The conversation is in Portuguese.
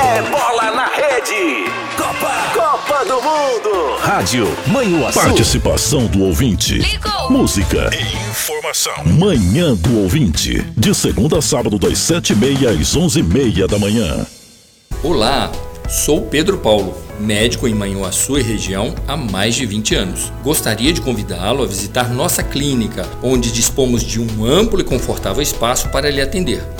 É bola na rede. Copa do Mundo. Rádio Manhuaçu. Participação do ouvinte. Ligou. Música E informação. Manhã do Ouvinte. De segunda a sábado, das 7h30 às 11h30 da manhã. Olá, sou Pedro Paulo, médico em Manhuaçu e região há mais de 20 anos. Gostaria de convidá-lo a visitar nossa clínica, onde dispomos de um amplo e confortável espaço para lhe atender.